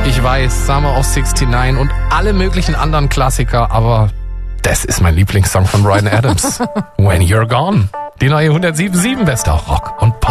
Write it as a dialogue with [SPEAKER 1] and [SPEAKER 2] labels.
[SPEAKER 1] Ich weiß, Summer of 69 und alle möglichen anderen Klassiker, aber das ist mein Lieblingssong von Bryan Adams. When You're Gone. Die neue 107.7 bester Rock und Pop.